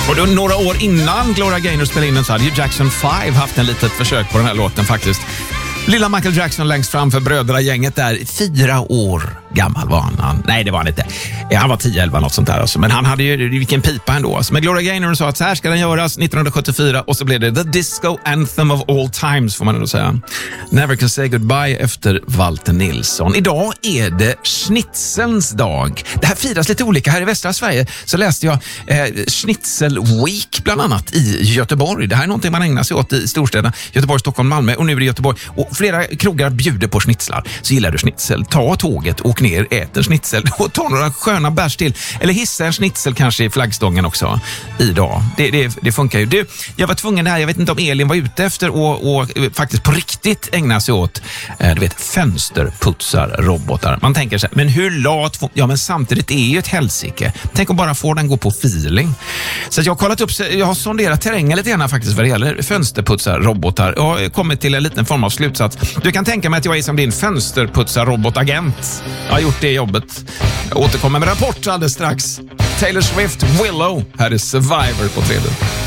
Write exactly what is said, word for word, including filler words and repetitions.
Och då, några år innan Gloria Gaynor spelade in den så hade ju Jackson five haft en litet försök på den här låten faktiskt. Lilla Michael Jackson längst fram för brödragänget där. Fyra år gammal var han. han. Nej, det var han inte. Han var tio elva något sånt där. Alltså. Men han hade ju vilken pipa ändå. Alltså. Men Gloria Gaynor sa att så här ska den göras nittonhundrasjuttiofyra och så blev det The Disco Anthem of All Times får man ändå säga. Never Can Say Goodbye efter Walter Nilsson. Idag är det Schnitzelns dag. Det här firas lite olika. Här i västra Sverige så läste jag eh, Schnitzel Week bland annat i Göteborg. Det här är någonting man ägnar sig åt i storstäderna. Göteborg, Stockholm, Malmö och nu är det Göteborg. Och flera krogar bjuder på schnitzlar. Så gillar du schnitzel, ta tåget, åk ner, ät en schnitzel och ta några sköna bärs till. Eller hissa en schnitzel kanske i flaggstången också idag. Det, det, det funkar ju. Du, jag var tvungen här, jag vet inte om Elin var ute efter och, och faktiskt på riktigt ägna sig åt eh, du vet, fönsterputsar, robotar. Man tänker så här, men hur lat får, ja men samtidigt är ju ett helsike. Tänk om bara få den gå på feeling. Så jag har kollat upp, jag har sonderat terrängen lite grann faktiskt vad det gäller fönsterputsar, robotar. Jag har kommit till en liten form av slutsats. Du kan tänka mig att jag är som din fönsterputsar-robotagent. Jag har gjort det jobbet. Jag återkommer med rapport alldeles strax. Taylor Swift, Willow. Här är Survivor på tredje.